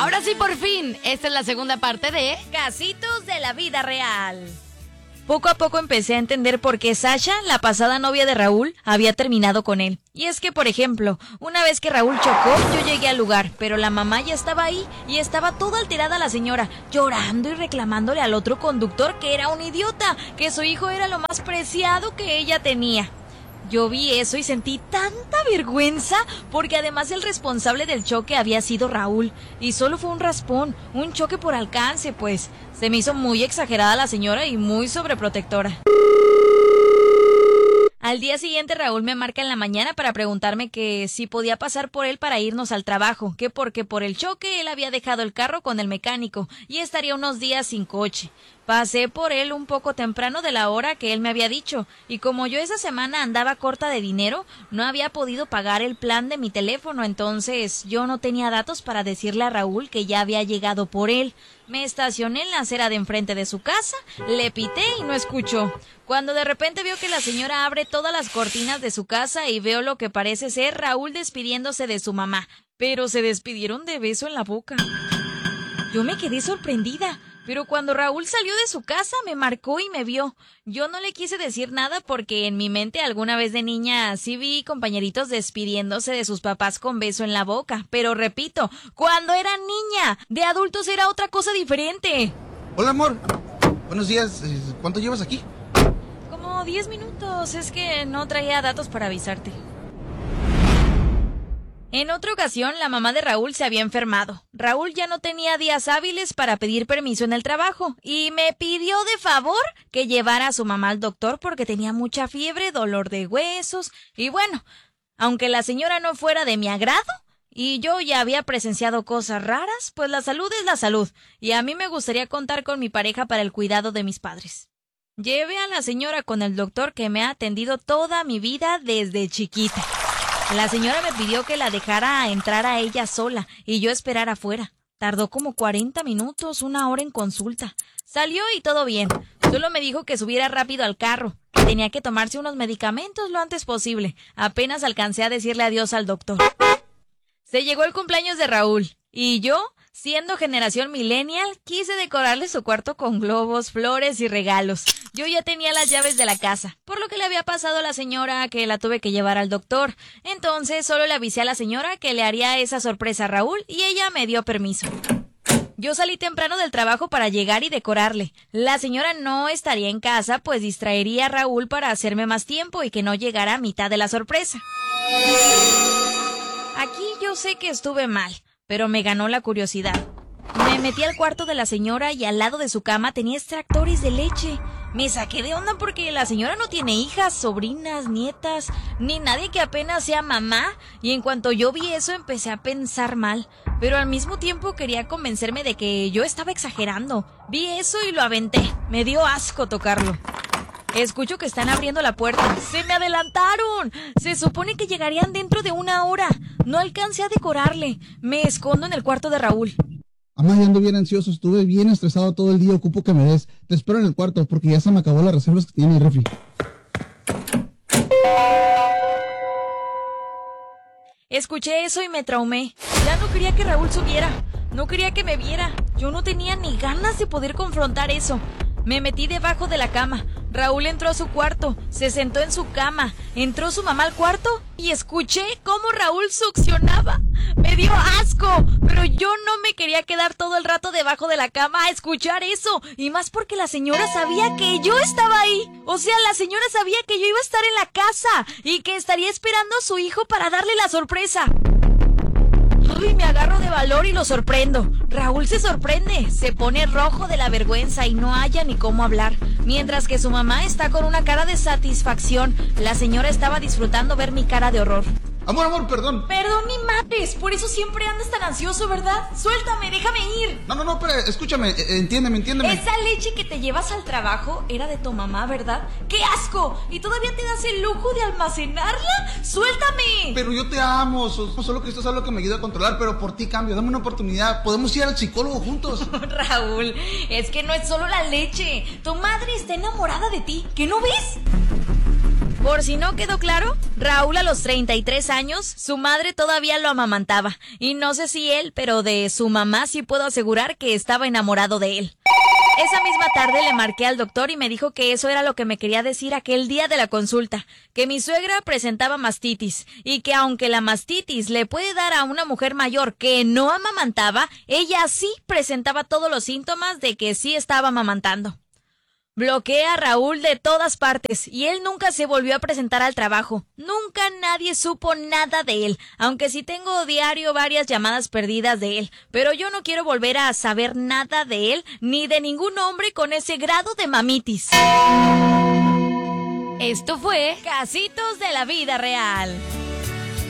Ahora sí, por fin, esta es la segunda parte de Casitos de la Vida Real. Poco a poco empecé a entender por qué Sasha, la pasada novia de Raúl, había terminado con él. Y es que, por ejemplo, una vez que Raúl chocó, yo llegué al lugar, pero la mamá ya estaba ahí y estaba toda alterada la señora, llorando y reclamándole al otro conductor que era un idiota, que su hijo era lo más preciado que ella tenía. Yo vi eso y sentí tanta vergüenza porque además el responsable del choque había sido Raúl y solo fue un raspón, un choque por alcance, pues. Se me hizo muy exagerada la señora y muy sobreprotectora. Al día siguiente Raúl me marca en la mañana para preguntarme que si podía pasar por él para irnos al trabajo, que porque por el choque él había dejado el carro con el mecánico y estaría unos días sin coche. Pasé por él un poco temprano de la hora que él me había dicho, y como yo esa semana andaba corta de dinero, no había podido pagar el plan de mi teléfono, entonces yo no tenía datos para decirle a Raúl que ya había llegado por él. Me estacioné en la acera de enfrente de su casa, le pité y no escuchó. Cuando de repente veo que la señora abre todas las cortinas de su casa y veo lo que parece ser Raúl despidiéndose de su mamá, pero se despidieron de beso en la boca. Yo me quedé sorprendida. Pero cuando Raúl salió de su casa me marcó y me vio. Yo no le quise decir nada porque en mi mente alguna vez de niña sí vi compañeritos despidiéndose de sus papás con beso en la boca. Pero repito, cuando era niña, de adultos era otra cosa diferente. Hola, amor. Buenos días. ¿Cuánto llevas aquí? Como 10 minutos. Es que no traía datos para avisarte. En otra ocasión, la mamá de Raúl se había enfermado. Raúl ya no tenía días hábiles para pedir permiso en el trabajo y me pidió de favor que llevara a su mamá al doctor porque tenía mucha fiebre, dolor de huesos y bueno, aunque la señora no fuera de mi agrado y yo ya había presenciado cosas raras, pues la salud es la salud y a mí me gustaría contar con mi pareja para el cuidado de mis padres. Llevé a la señora con el doctor que me ha atendido toda mi vida desde chiquita. La señora me pidió que la dejara entrar a ella sola y yo esperar afuera. Tardó como 40 minutos, 1 hora en consulta. Salió y todo bien. Solo me dijo que subiera rápido al carro, que tenía que tomarse unos medicamentos lo antes posible. Apenas alcancé a decirle adiós al doctor. Se llegó el cumpleaños de Raúl y yo, siendo generación millennial, quise decorarle su cuarto con globos, flores y regalos. Yo ya tenía las llaves de la casa, por lo que le había pasado a la señora que la tuve que llevar al doctor. Entonces solo le avisé a la señora que le haría esa sorpresa a Raúl y ella me dio permiso. Yo salí temprano del trabajo para llegar y decorarle. La señora no estaría en casa, pues distraería a Raúl para hacerme más tiempo y que no llegara a mitad de la sorpresa. Aquí yo sé que estuve mal, pero me ganó la curiosidad. Me metí al cuarto de la señora y al lado de su cama tenía extractores de leche. Me saqué de onda porque la señora no tiene hijas, sobrinas, nietas, ni nadie que apenas sea mamá. Y en cuanto yo vi eso empecé a pensar mal, pero al mismo tiempo quería convencerme de que yo estaba exagerando. Vi eso y lo aventé. Me dio asco tocarlo. Escucho que están abriendo la puerta. ¡Se me adelantaron! Se supone que llegarían dentro de 1 hora. No alcancé a decorarle. Me escondo en el cuarto de Raúl. Mamá, ya ando bien ansioso, estuve bien estresado todo el día, ocupo que me des. Te espero en el cuarto porque ya se me acabó las reservas que tiene el refri. Escuché eso y me traumé. Ya no quería que Raúl subiera. No quería que me viera. Yo no tenía ni ganas de poder confrontar eso. Me metí debajo de la cama. Raúl entró a su cuarto, se sentó en su cama. Entró su mamá al cuarto y escuché cómo Raúl succionaba. Me dio asco, pero yo no me quería quedar todo el rato debajo de la cama a escuchar eso. Y más porque la señora sabía que yo estaba ahí. O sea, la señora sabía que yo iba a estar en la casa y que estaría esperando a su hijo para darle la sorpresa. Ay, me agarro de valor y lo sorprendo. Raúl se sorprende, se pone rojo de la vergüenza y no halla ni cómo hablar. Mientras que su mamá está con una cara de satisfacción. La señora estaba disfrutando ver mi cara de horror. Amor, perdón. Perdón, ni mates, por eso siempre andas tan ansioso, ¿verdad? Suéltame, déjame ir. No, espera, escúchame, entiéndeme. Esa leche que te llevas al trabajo era de tu mamá, ¿verdad? ¡Qué asco! ¿Y todavía te das el lujo de almacenarla? ¡Suéltame! Pero yo te amo, solo que esto es algo que me ayuda a controlar, pero por ti cambio, dame una oportunidad, podemos ir al psicólogo juntos. Raúl, es que no es solo la leche, tu madre está enamorada de ti, ¿qué no ves? Por si no quedó claro, Raúl a los 33 años, su madre todavía lo amamantaba. Y no sé si él, pero de su mamá sí puedo asegurar que estaba enamorado de él. Esa misma tarde le marqué al doctor y me dijo que eso era lo que me quería decir aquel día de la consulta, que mi suegra presentaba mastitis y que aunque la mastitis le puede dar a una mujer mayor que no amamantaba, ella sí presentaba todos los síntomas de que sí estaba amamantando. Bloqueé a Raúl de todas partes y él nunca se volvió a presentar al trabajo. Nunca nadie supo nada de él, aunque sí tengo diario varias llamadas perdidas de él. Pero yo no quiero volver a saber nada de él ni de ningún hombre con ese grado de mamitis. Esto fue Casitos de la vida real.